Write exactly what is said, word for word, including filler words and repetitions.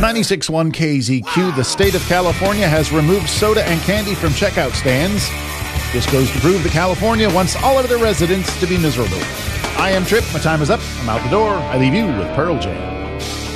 ninety-six point one K Z Q, the state of California has removed soda and candy from checkout stands. This goes to prove that California wants all of their residents to be miserable. I am Trip. My time is up. I'm out the door. I leave you with Pearl Jam.